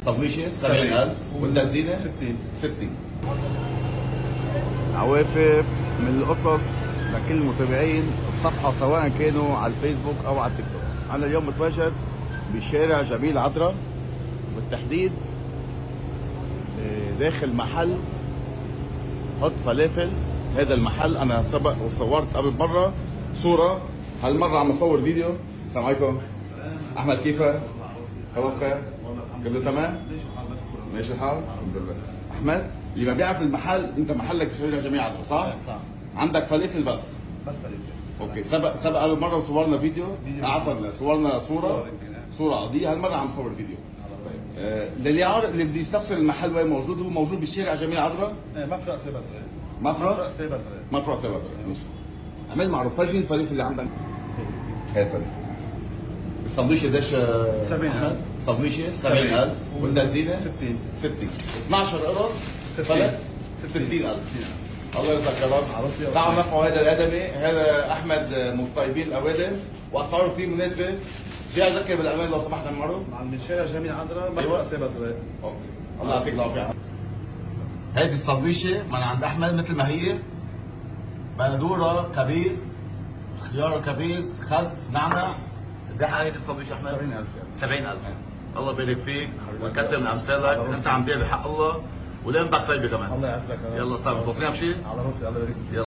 صبيشه 70000 والتزيينه 60. عوافر من القصص لكل المتابعين الصفحة سواء كانوا على الفيسبوك أو على التيك توك. أنا اليوم متواجد بشارع جميل عطرة، بالتحديد داخل محل حط فلافل. هذا المحل أنا سبق وصورت قبل مرة صورة، هالمرة عم أصور فيديو. السلام عليكم أحمد، كيفك؟ خلاص بخير؟ كله تمام؟ ماشي الحال؟ الحمد لله. أحمد اللي ما بيعرف المحل، أنت محلك بشارع جميل عطرة صح؟ صح. عندك فلافل بس فلافل. اوكي. سبق قبل مره وصورنا فيديو، عفوا صورنا صوره عاديه. هالمره عم نصور فيديو. طيب اللي بده يستفسر المحل وين موجود، هو موجود بالشارع جميل عطرة، مفرق سيبا صغير. مفرق سيبا صغير. ماشي. عمل معروف، فرجي الفلافل اللي عندك. هاي الفلافل. السندويشه قديش؟ 70000. سندويشه 70000 والتزيينه 60. 12 قرص فلت 60000. الله يرزقك يا رب. تعالوا نرفعوا هذا الادمي، هذا احمد من طيبين الاوادم واسعاره كثير مناسبه. جاي اذكر بالاعمال لو سمحت معروف. من شارع جميل عطرة مفرق سيبا صغير. اوكي. الله يعطيك العافيه. هذه السندويشه من عند احمد مثل ما هي، بندوره، كبيس، خيار كبيس، خس، نعنع. قد ايه هذه السندويشه احمد؟ 70000. الله يبارك فيك ويكثر من امثالك، انت عم تبيع بحق الله ولقيمتك طيبه كمان. الله يعزك. يلا صار توصينا بشيء؟ على راسي. الله يبارك فيك.